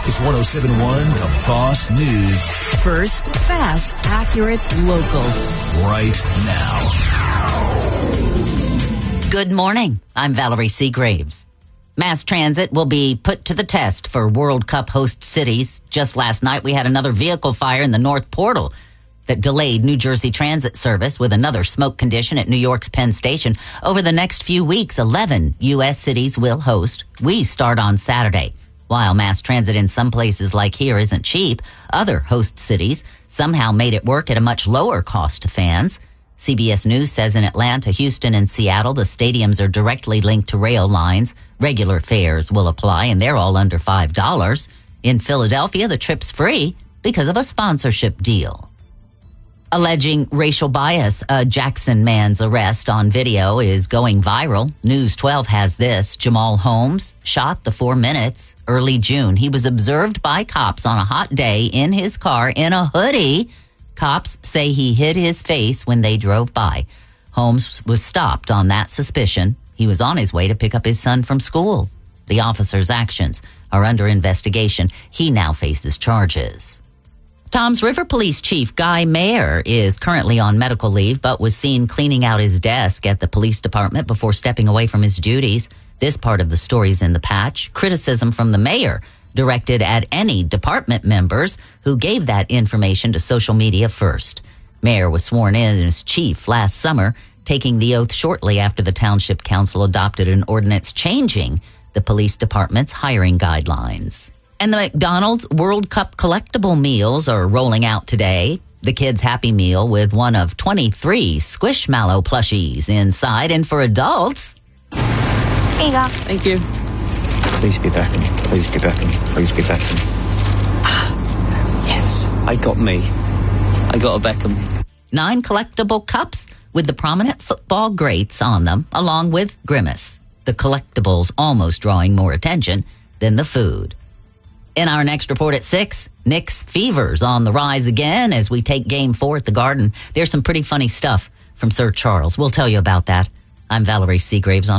It's 107.1 The Boss News. First, fast, accurate, local. Right now. Good morning. I'm Valerie Seagraves. Mass transit will be put to the test for World Cup host cities. Just last night, we had another vehicle fire in the North Portal that delayed New Jersey transit service with another smoke condition at New York's Penn Station. Over the next few weeks, 11 U.S. cities will host. We start on Saturday. While mass transit in some places like here isn't cheap, other host cities somehow made it work at a much lower cost to fans. CBS News says in Atlanta, Houston, and Seattle, the stadiums are directly linked to rail lines. Regular fares will apply, and they're all under $5. In Philadelphia, the trip's free because of a sponsorship deal. Alleging racial bias, a Jackson man's arrest on video is going viral. News 12 has this. Jamal Holmes shot the 4 minutes early June. He was observed by cops on a hot day in his car in a hoodie. Cops say he hid his face when they drove by. Holmes was stopped on that suspicion. He was on his way to pick up his son from school. The officer's actions are under investigation. He now faces charges. Toms River Police Chief Guy Mayer is currently on medical leave, but was seen cleaning out his desk at the police department before stepping away from his duties. This part of the story's in the patch. Criticism from the mayor directed at any department members who gave that information to social media first. Mayer was sworn in as chief last summer, taking the oath shortly after the Township Council adopted an ordinance changing the police department's hiring guidelines. And the McDonald's World Cup collectible meals are rolling out today. The Kids Happy Meal with one of 23 Squishmallow plushies inside. And for adults... Here you go. Thank you. Please be Beckham. Please be Beckham. Please be Beckham. Yes, I got me. I got a Beckham. 9 collectible cups with the prominent football greats on them, along with Grimace. The collectibles almost drawing more attention than the food. In our next report at 6, Knicks fever's on the rise again as we take Game 4 at the Garden. There's some pretty funny stuff from Sir Charles. We'll tell you about that. I'm Valerie Seagraves on